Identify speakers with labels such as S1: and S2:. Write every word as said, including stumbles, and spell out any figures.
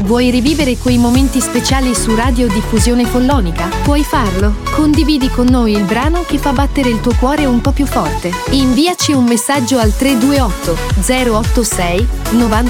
S1: Vuoi rivivere quei momenti speciali su Radio Diffusione Follonica? Puoi farlo. Condividi con noi il brano che fa battere il tuo cuore un po' più forte. Inviaci un messaggio al tre due otto zero otto sei nove